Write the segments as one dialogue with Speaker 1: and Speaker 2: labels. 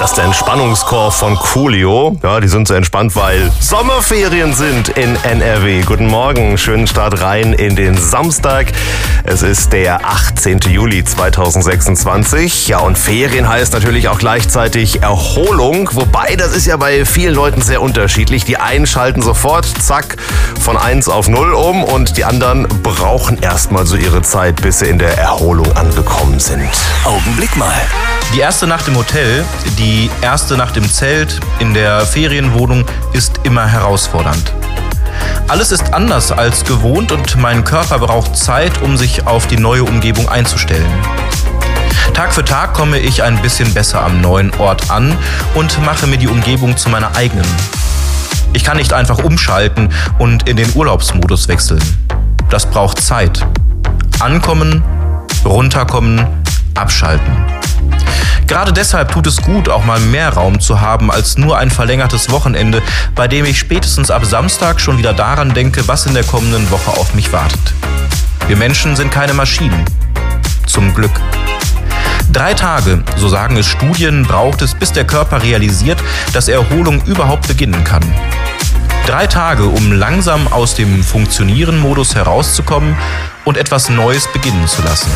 Speaker 1: Das ist der Entspannungschor von Coolio. Ja, die sind so entspannt, weil Sommerferien sind in NRW. Guten Morgen, schönen Start rein in den Samstag. Es ist der 18. Juli 2026. Ja, und Ferien heißt natürlich auch gleichzeitig Erholung. Wobei, das ist ja bei vielen Leuten sehr unterschiedlich. Die einen schalten sofort, zack, von 1 auf 0 um und die anderen brauchen erstmal so ihre Zeit, bis sie in der Erholung angekommen sind.
Speaker 2: Augenblick mal.
Speaker 3: Die erste Nacht im Hotel, die erste Nacht im Zelt, in der Ferienwohnung ist immer herausfordernd. Alles ist anders als gewohnt und mein Körper braucht Zeit, um sich auf die neue Umgebung einzustellen. Tag für Tag komme ich ein bisschen besser am neuen Ort an und mache mir die Umgebung zu meiner eigenen. Ich kann nicht einfach umschalten und in den Urlaubsmodus wechseln. Das braucht Zeit. Ankommen, runterkommen, abschalten. Gerade deshalb tut es gut, auch mal mehr Raum zu haben als nur ein verlängertes Wochenende, bei dem ich spätestens ab Samstag schon wieder daran denke, was in der kommenden Woche auf mich wartet. Wir Menschen sind keine Maschinen. Zum Glück. 3 Tage, so sagen es Studien, braucht es, bis der Körper realisiert, dass Erholung überhaupt beginnen kann. 3 Tage, um langsam aus dem Funktionieren-Modus herauszukommen und etwas Neues beginnen zu lassen.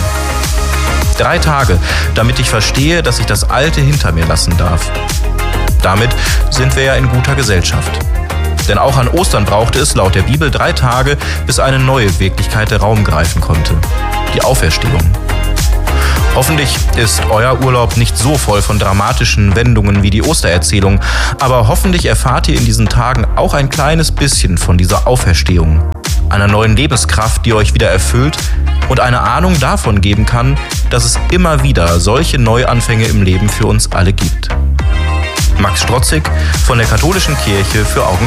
Speaker 3: 3 Tage, damit ich verstehe, dass ich das Alte hinter mir lassen darf. Damit sind wir ja in guter Gesellschaft. Denn auch an Ostern brauchte es laut der Bibel 3 Tage, bis eine neue Wirklichkeit Raum greifen konnte. Die Auferstehung. Hoffentlich ist euer Urlaub nicht so voll von dramatischen Wendungen wie die Ostererzählung, aber hoffentlich erfahrt ihr in diesen Tagen auch ein kleines bisschen von dieser Auferstehung, einer neuen Lebenskraft, die euch wieder erfüllt und eine Ahnung davon geben kann, dass es immer wieder solche Neuanfänge im Leben für uns alle gibt. Max Strotzig von der Katholischen Kirche für Augenblick.